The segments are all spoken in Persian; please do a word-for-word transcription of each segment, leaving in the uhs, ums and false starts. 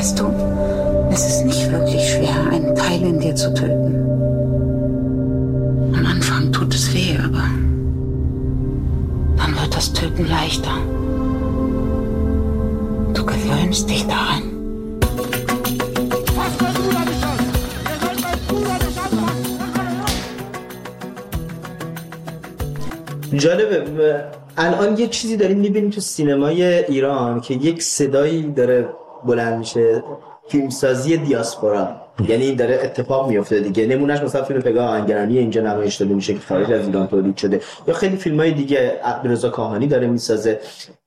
Weißt du, es ist nicht wirklich schwer, einen Teil in dir zu töten. Am Anfang tut es weh, aber dann wird das Töten leichter. Du gewöhnst dich daran. Was mein Bruder nicht an? Ihr sollt mein Bruder nicht anpacken! جالبه الان یه چیزی داریم میبینیم تو سینمای ایران که یک صدایی داره بلند میشه، فیلمسازی دیاسپورا. یعنی این داره اتفاق میفته دیگه. نمونهش مثلا فیلم پگاه آهنگرانی اینجا نمایش داده میشه که خارج از ایران تولید شده، یا خیلی فیلمای دیگه عبدالرضا کاهانی داره میسازه.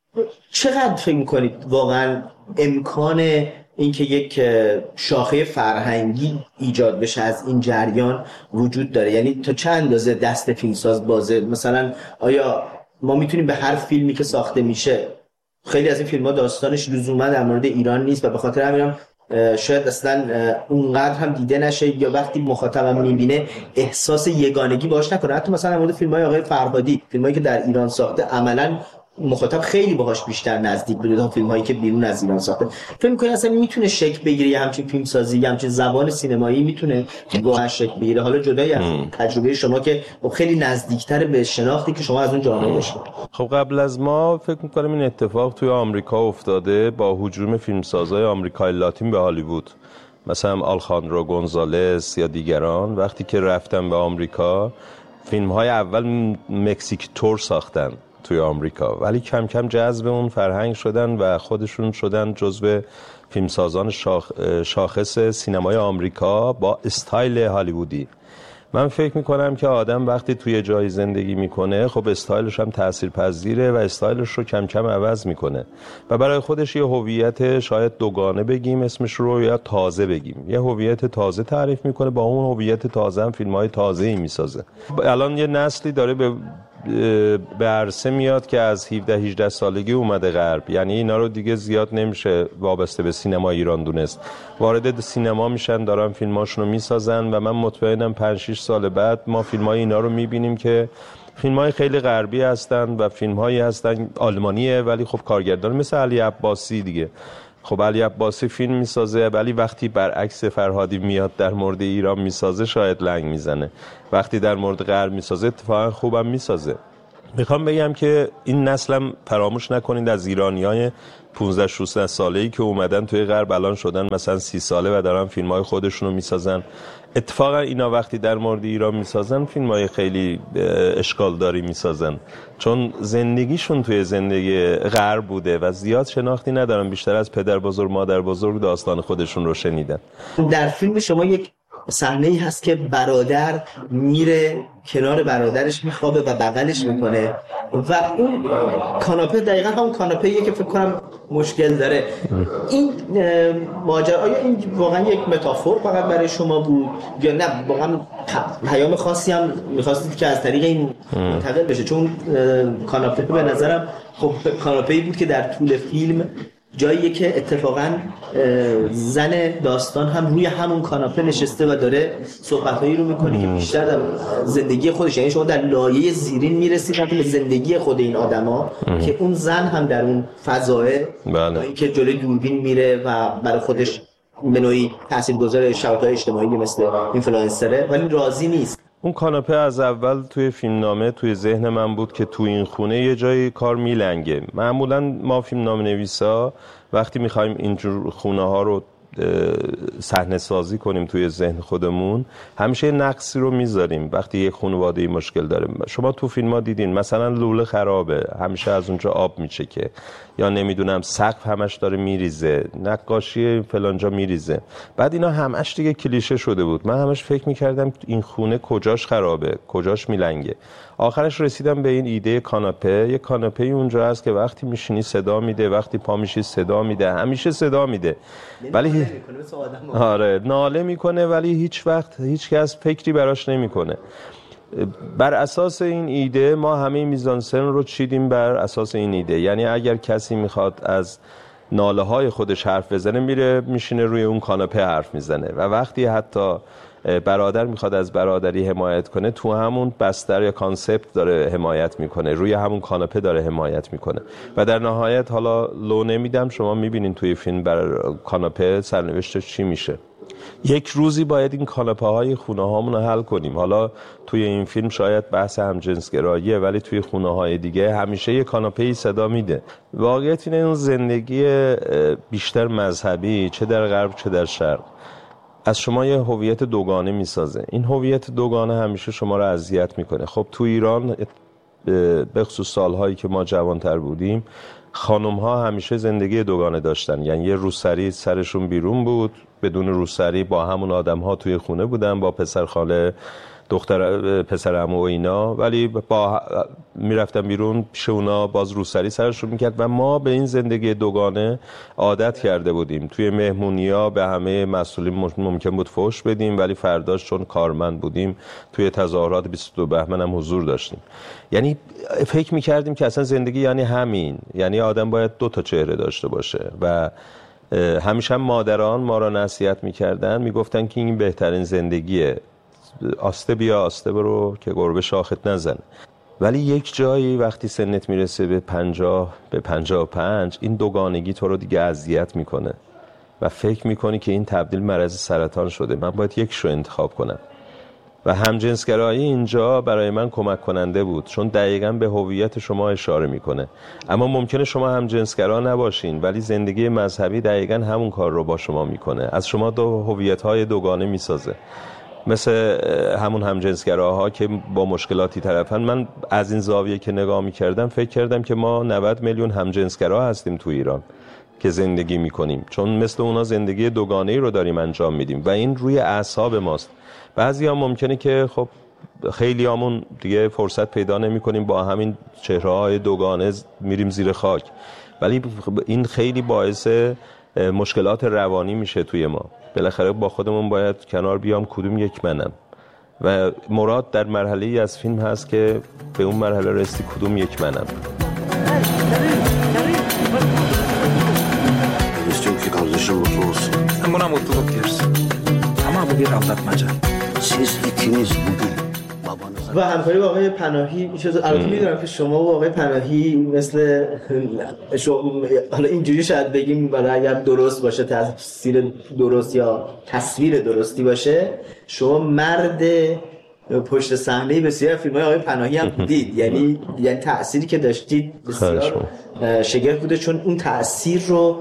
چقدر فکر میکنید واقعا امکان اینکه یک شاخه فرهنگی ایجاد بشه از این جریان وجود داره؟ یعنی تا چند اندازه دست فیلمساز بازه؟ مثلا آیا ما میتونیم به هر فیلمی که ساخته میشه، خیلی از این فیلم‌ها داستانش لزوما در مورد ایران نیست و به خاطر همینم شاید اصلا اونقدر هم دیده نشه، یا وقتی مخاطبم میبینه احساس یگانگی باهاش نکنه. حتی مثلا در مورد فیلم‌های آقای فرهادی، فیلمایی که در ایران ساخته، عملاً مخاطب خیلی باهاش بیشتر نزدیک بوده تا فیلم‌هایی که بیرون از ایران ساخته. فکر می‌کنی اصلا میتونه شکل بگیره یه همچین فیلمسازی، یه همچین زبان سینمایی میتونه واقعا شکل بگیره؟ حالا جدای از تجربه شما که خیلی نزدیکتر به شناختی که شما از اون جامعه داشتید. خب قبل از ما فکر می‌کنم این اتفاق توی آمریکا افتاده با هجوم فیلمسازهای آمریکای لاتین به هالیوود، مثلا آلخاندرو گونزالس یا دیگران. وقتی که رفتن به آمریکا، فیلم‌های اول مکزیک تور ساختن توی آمریکا، ولی کم کم جذب اون فرهنگ شدن و خودشون شدن جزو فیلمسازان شاخ... شاخص سینمای آمریکا با استایل هالیوودی. من فکر میکنم که آدم وقتی توی جای زندگی میکنه، خب استایلش هم تاثیرپذیره و استایلش رو کم کم عوض میکنه و برای خودش یه هویت شاید دوگانه بگیم اسمش رو، یا تازه بگیم، یه هویت تازه تعریف میکنه، با اون هویت تازه هم فیلم‌های تازه‌ای میسازه. الان یه نسلی داره به به عرصه میاد که از هفده هجده سالگی اومده غرب، یعنی اینا رو دیگه زیاد نمیشه وابسته به سینما ایران دونست. وارد سینما میشن، دارن فیلماشون رو میسازن و من مطمئنم پنج شش سال بعد ما فیلمای اینا رو میبینیم که فیلم‌های خیلی غربی هستن و فیلم‌هایی هستن آلمانیه، ولی خب کارگردان مثل علی عباسی دیگه. خب علی عباسی فیلم میسازه، ولی وقتی برعکس فرهادی میاد در مورد ایران میسازه شاید لنگ میزنه، وقتی در مورد غرب میسازه اتفاقا خوبم میسازه. میخوام بگم که این نسلم فراموش نکنید از ایرانیای پانزده شانزده ساله‌ای که اومدن توی غرب الان شدن مثلا سی ساله و دارن فیلم‌های خودشونو میسازن. اتفاقا اینا وقتی در مورد ایران میسازن فیلم‌های خیلی اشکال داری میسازن، چون زندگیشون توی زندگی غرب بوده و زیاد شناختی ندارن، بیشتر از پدر بزرگ مادر بزرگ داستان خودشون رو شنیدن. در فیلم شما یک صحنه‌ای هست که برادر میره کنار برادرش میخوابه و بغلش میکنه و اون کاناپه دقیقا همون کاناپه‌ایه که فکر کنم مشکل داره. این ماجرا آیا این واقعا یک متافور فقط برای شما بود یا نه واقعا پیام خاصی هم میخواستید که از طریق این منتقل بشه؟ چون کاناپه به نظرم خب کاناپه‌ای بود که در طول فیلم جاییه که اتفاقا زن داستان هم روی همون کاناپه نشسته و داره صحبتایی رو میکنه که بیشتر در زندگی خودش، یعنی شما در لایه زیرین میرسید به زندگی خود این آدما که اون زن هم در اون فضایه بله. این که جلوی دوربین میره و برای خودش به نوعی تاثیرگذار شبکه‌های اجتماعی مثل اینفلوئنسره ولی راضی نیست. اون کاناپه از اول توی فیلمنامه توی ذهن من بود که توی این خونه یه جای کار میلنگه. معمولا ما فیلمنامه نویسا وقتی میخوایم اینجور خونه ها رو صحنه سازی کنیم توی ذهن خودمون همیشه نقصی رو میذاریم. وقتی یک خانواده مشکل داره، شما تو فیلم ها دیدین مثلا لوله خرابه همیشه از اونجا آب میچکه، یا نمیدونم سقف همش داره میریزه، نقاشی فلانجا میریزه، بعد اینا همش دیگه کلیشه شده بود. من همش فکر میکردم این خونه کجاش خرابه، کجاش میلنگه. آخرش رسیدم به این ایده کاناپه. یک کاناپه اونجا هست که وقتی میشینی صدا میده، وقتی پا میشی صدا میده، همیشه صدا میده، ولی آره ناله میکنه ولی هیچ وقت هیچ کس فکری براش نمیکنه. بر اساس این ایده ما همه میزانسن رو چیدیم بر اساس این ایده. یعنی اگر کسی میخواد از ناله های خودش حرف بزنه میره میشینه روی اون کاناپه حرف میزنه و وقتی حتی برادر میخواد از برادری حمایت کنه تو همون بستر یا کانسپت داره حمایت میکنه، روی همون کاناپه داره حمایت میکنه و در نهایت حالا لو نمیدم، شما میبینین توی فیلم بر کاناپه سرنوشتش چی میشه. یک روزی باید این کاناپه های خونه هامون رو حل کنیم. حالا توی این فیلم شاید بحث همجنسگراییه ولی توی خونه های دیگه همیشه یک کاناپه ای صدا میده. واقعیت اینه اون زندگی بیشتر مذهبی چه در غرب چه در شرق از شما یه هویت دوگانه میسازه. این هویت دوگانه همیشه شما رو اذیت میکنه. خب تو ایران به خصوص سالهایی که ما جوانتر بودیم خانم ها همیشه زندگی دوگانه داشتن، یعنی یه روسری سرشون بیرون بود، بدون روسری با همون آدم ها توی خونه بودن، با پسر خاله دختر پسر عمو و اینا، ولی با میرفتن بیرون پیش اونا باز روسری سرشون میکرد و ما به این زندگی دوگانه عادت کرده بودیم. توی مهمونی‌ها به همه مسئولین ممکن بود فحش بدیم ولی فرداش چون کارمند بودیم توی تظاهرات بیست و دو بهمن هم حضور داشتیم. یعنی فکر میکردیم که اصلا زندگی یعنی همین، یعنی آدم باید دو تا چهره داشته باشه و همیشه هم مادران ما را نصیحت میکردن، میگفتن که این بهترین زندگیه، آسته بیا آسته برو که گربه شاخت نزنه. ولی یک جایی وقتی سنت میرسه به پنجاه به پنجاه و پنج این دوگانگی تو رو دیگه اذیت میکنه و فکر میکنی که این تبدیل مرض سرطان شده، من باید یک شو انتخاب کنم. و همجنسگرایی اینجا برای من کمک کننده بود چون دقیقاً به هویت شما اشاره میکنه. اما ممکنه شما همجنسگرا نباشین ولی زندگی مذهبی دقیقاً همون کار رو با شما میکنه، از شما دو هویت‌های دوگانه میسازه. مثل همون همجنسگراها که با مشکلاتی طرفن. من از این زاویه که نگاه میکردم فکر کردم که ما نود میلیون همجنسگرا هستیم تو ایران که زندگی میکنیم، چون مثل اونا زندگی دوگانه‌ای رو داریم انجام میدیم و این روی اعصاب ماست. بعضی ها ممکنه که خب خیلی همون دیگه فرصت پیدا نمی کنیم با همین چهره‌های دوگانه میریم زیر خاک، ولی این خیلی باعث مشکلات روانی میشه توی ما. بالاخره با خودمون باید کنار بیام کدوم یک منم و مراد در مرحله ای از فیلم هست که به اون مرحله رسیدی کدوم یک منم. İstiyorum ki kardeşim mutlu olsun. Sen buna mutluluk dersin. Ama bu bir aldatmaca. Siz ikiniz bugün babanıza... و همکاری با آقای پناهی شده. البته میدونم که شما و آقای پناهی مثل شما حالا اینجوری شاید بگیم برای اگر درست باشه تفسیر درست یا تصویر درستی باشه، شما مرد پشت صحنه بسیار فیلم‌های آقای پناهی هم بودید. یعنی یعنی تأثیری که داشتید بسیار شگفت بوده، چون اون تأثیر رو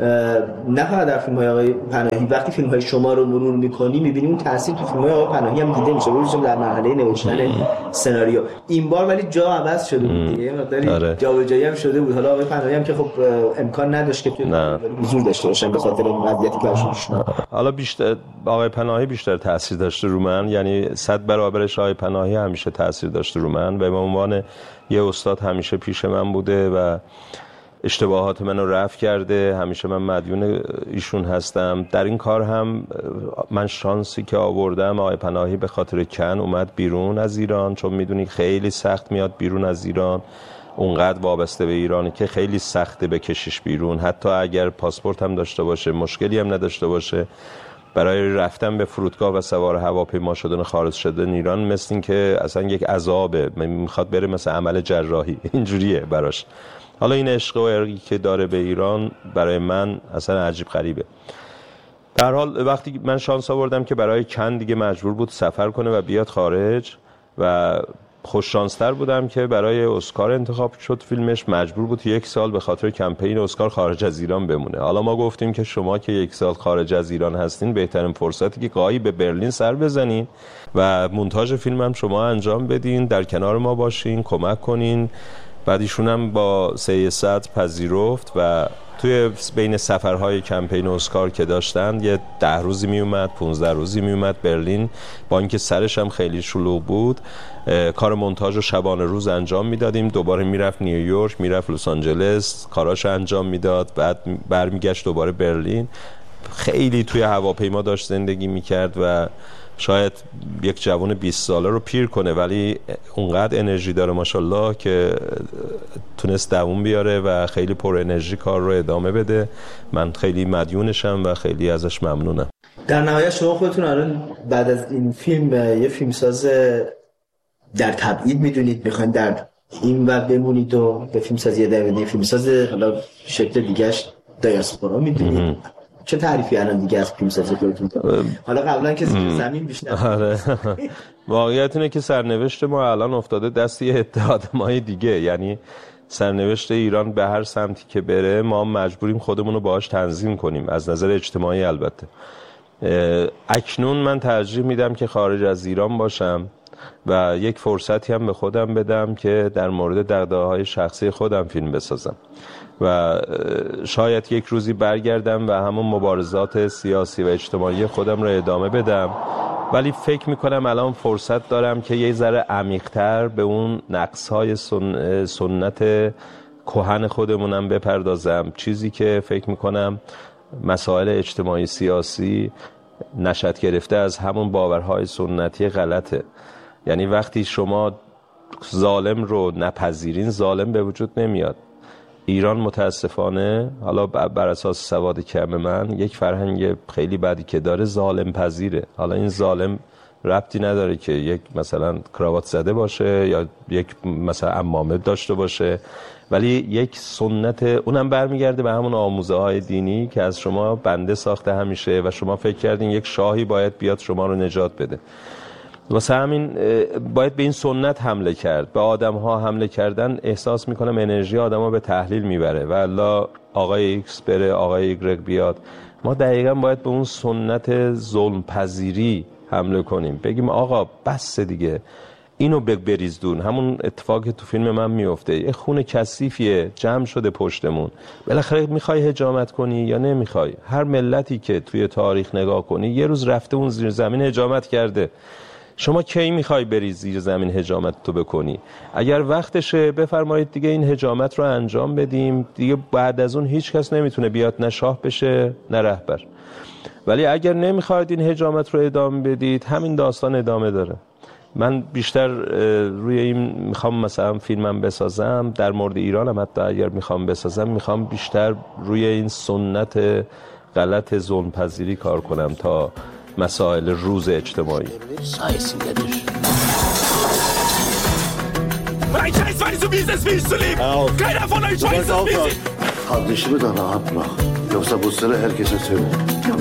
نه فقط در فیلم‌های آقای پناهی، وقتی فیلم‌های شما رو مرور می‌کنی می‌بینی اون تاثیر تو فیلم‌های آقای پناهی هم دیده میشه، ببینید در مرحله نوشتن سناریو. این بار ولی جا عوض شده بود دیگه، مقداری جابجایی هم شده بود. حالا آقای پناهی هم که خب امکان نداشت که تو حضور داشته باشن به خاطر اون وضعیتی که داشتن. حالا بیشتر آقای پناهی بیشتر تاثیر داشته رو من، یعنی صد برابرش آقای پناهی همیشه تاثیر داشته رو من و به عنوان یه استاد همیشه پیش من بوده و اشتباهات منو رفع کرده. همیشه من مدیون ایشون هستم. در این کار هم من شانسی که آوردم، آقای پناهی به خاطر کن اومد بیرون از ایران، چون میدونی خیلی سخت میاد بیرون از ایران، اونقدر وابسته به ایرانی که خیلی سخته بکشیش بیرون، حتی اگر پاسپورت هم داشته باشه، مشکلی هم نداشته باشه، برای رفتن به فرودگاه و سوار هواپیما شدن خارج شدن ایران مثل این که اصلا یک عذابه، میخواد بره مثل عمل جراحی، اینجوریه براش. حالا این عشق و ارقی که داره به ایران برای من اصلا عجیب غریبه. در حال وقتی من شانس آوردم که برای کن دیگه مجبور بود سفر کنه و بیاد خارج و خوش شانستر بودم که برای اسکار انتخاب شد فیلمش، مجبور بود یک سال به خاطر کمپین اسکار خارج از ایران بمونه. حالا ما گفتیم که شما که یک سال خارج از ایران هستین بهترین فرصتی که گاهی به برلین سر بزنین و مونتاژ فیلم هم شما انجام بدین، در کنار ما باشین، کمک کنین. بعد ایشون هم با سیاست پذیرفت و توی بین سفرهای کمپین اسکار که داشتن یه ده روزی می اومد، پونزده روزی می اومد برلین، با اینکه سرش هم خیلی شلوغ بود. کار مونتاژ رو شبانه روز انجام میدادیم، دوباره میرفت نیویورک، میرفت لس آنجلس، کاراش انجام میداد، بعد برمیگشت دوباره برلین. خیلی توی هواپیما داشت زندگی میکرد و شاید یک جوان بیست ساله رو پیر کنه ولی اونقدر انرژی داره ماشاءالله که تونست دووم بیاره و خیلی پر انرژی کار رو ادامه بده. من خیلی مدیونشم و خیلی ازش ممنونم. در نهایت شما خودتون الان بعد از این فیلم یه فیلمساز در تبعید میدونید، میخواین در این وقت بمونید و به فیلمسازی ادامه بدید، فیلمساز حالا شکل دیگه‌اش دیاسپورا میدونید، چه تعریفی الان دیگه از فیلمسازی خودتون دارید؟ حالا قبلا که زمین بیشتر آره واقعیت اینه که سرنوشت ما الان افتاده دست یه عده آدمای دیگه، یعنی سرنوشت ایران به هر سمتی که بره ما مجبوریم خودمون رو باهاش تنظیم کنیم، از نظر اجتماعی البته. اکنون من ترجیح میدم که خارج از ایران باشم و یک فرصتی هم به خودم بدم که در مورد دغدغه‌های شخصی خودم فیلم بسازم و شاید یک روزی برگردم و همون مبارزات سیاسی و اجتماعی خودم رو ادامه بدم، ولی فکر میکنم الان فرصت دارم که یه ذره عمیق‌تر به اون نقص‌های سن... سنت کهن خودمونم بپردازم، چیزی که فکر میکنم مسائل اجتماعی سیاسی نشأت گرفته از همون باورهای سنتی غلطه. یعنی وقتی شما ظالم رو نپذیرین ظالم به وجود نمیاد. ایران متاسفانه حالا بر اساس سواد کم من یک فرهنگ خیلی بدی که داره ظالم پذیره. حالا این ظالم ربطی نداره که یک مثلا کراوات زده باشه یا یک مثلا عمامه داشته باشه، ولی یک سنت اونم برمیگرده به همون آموزه های دینی که از شما بنده ساخته همیشه و شما فکر کردین یک شاهی باید بیاد شما رو نجات بده. واسه همین باید به این سنت حمله کرد. به آدم ها حمله کردن احساس میکنم انرژی آدم ها به تحلیل میبره و الا آقای ایکس بره آقای ایگرگ بیاد. ما دقیقا باید به اون سنت ظلم پذیری حمله کنیم، بگیم آقا بس دیگه اینو بریز دون. همون اتفاقی که تو فیلم من میفته، یه خون کثیفیه جمع شده پشتمون، بالاخره میخوای حجامت کنی یا نمیخوای؟ هر ملتی که توی تاریخ نگاه کنی یه روز رفته اون زیر زمین حجامت کرده. شما کی میخوای بری زیر زمین حجامت تو بکنی؟ اگر وقتشه بفرمایید دیگه این حجامت رو انجام بدیم دیگه، بعد از اون هیچ کس نمیتونه بیاد نه شاه بشه نه رهبر. ولی اگر نمیخواید این حجامت رو ادامه بدید همین داستان ادامه داره. من بیشتر روی این میخوام مثلا فیلمم بسازم در مورد ایرانم، حتی اگر میخوام بسازم میخوام بیشتر روی این سنت غلط ظلم پذیری کار کنم تا مسائل روز اجتماعی. Sayesindedir. Mein Scheiß weiß, du wie es willst zu leben. Keiner von euch weiß, das wie Kardeşimi de rahat bırak. Yoksa bu sırrı herkese söyle.